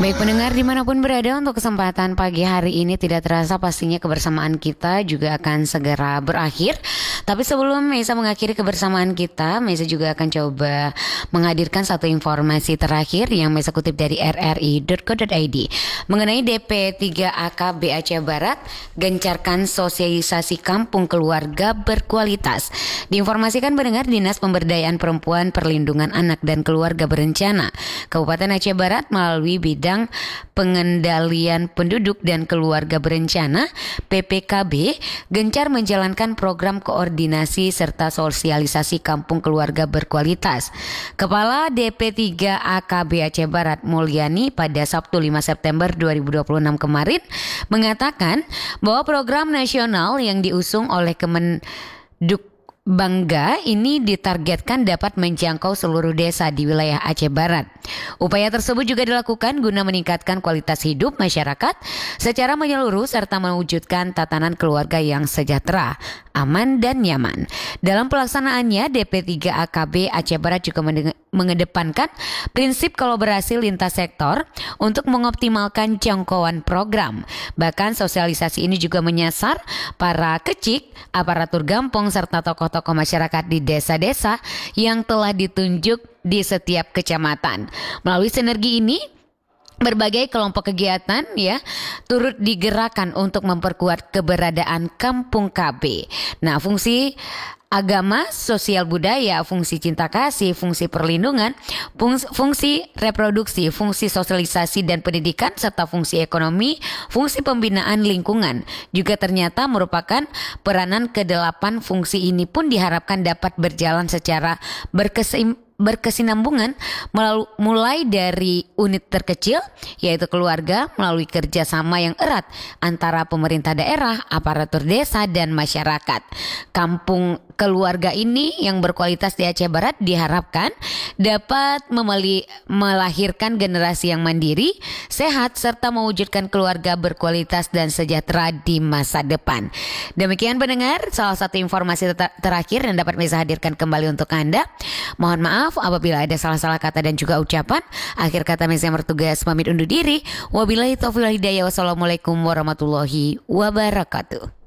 Baik pendengar dimanapun berada, untuk kesempatan pagi hari ini tidak terasa pastinya kebersamaan kita juga akan segera berakhir. Tapi sebelum Mesa mengakhiri kebersamaan kita, Mesa juga akan coba menghadirkan satu informasi terakhir yang Mesa kutip dari rri.co.id mengenai DP 3AK Aceh Barat gencarkan sosialisasi kampung keluarga berkualitas. Diinformasikan pendengar, Dinas Pemberdayaan Perempuan, Perlindungan Anak dan Keluarga Berencana Kabupaten Aceh Barat melalui bidang Pengendalian Penduduk dan Keluarga Berencana PPKB gencar menjalankan program koordinasi serta sosialisasi kampung keluarga berkualitas. Kepala DP3 AKB Aceh Barat Mulyani pada Sabtu 5 September 2026 kemarin mengatakan bahwa program nasional yang diusung oleh Kemenduk Bangga ini ditargetkan dapat menjangkau seluruh desa di wilayah Aceh Barat. Upaya tersebut juga dilakukan guna meningkatkan kualitas hidup masyarakat secara menyeluruh serta mewujudkan tatanan keluarga yang sejahtera, aman dan nyaman. Dalam pelaksanaannya, DP3 AKB Aceh Barat juga mengedepankan prinsip kolaborasi lintas sektor untuk mengoptimalkan jangkauan program. Bahkan sosialisasi ini juga menyasar para kecik, aparatur gampong serta tokoh-tokoh masyarakat di desa-desa yang telah ditunjuk di setiap kecamatan. Melalui sinergi ini, berbagai kelompok kegiatan turut digerakkan untuk memperkuat keberadaan Kampung KB. Nah, fungsi agama, sosial budaya, fungsi cinta kasih, fungsi perlindungan, fungsi reproduksi, fungsi sosialisasi dan pendidikan, serta fungsi ekonomi, fungsi pembinaan lingkungan juga ternyata merupakan peranan kedelapan fungsi ini pun diharapkan dapat berjalan secara berkesinambungan mulai dari unit terkecil yaitu keluarga melalui kerjasama yang erat antara pemerintah daerah, aparatur desa dan masyarakat. Kampung keluarga ini yang berkualitas di Aceh Barat diharapkan dapat melahirkan generasi yang mandiri, sehat serta mewujudkan keluarga berkualitas dan sejahtera di masa depan. Demikian pendengar, salah satu informasi terakhir yang dapat Mesa hadirkan kembali untuk Anda. Mohon maaf apabila ada salah-salah kata dan juga ucapan. Akhir kata Mesa yang bertugas pamit undur diri. Wabillahi taufiq wal hidayah. Wassalamualaikum warahmatullahi wabarakatuh.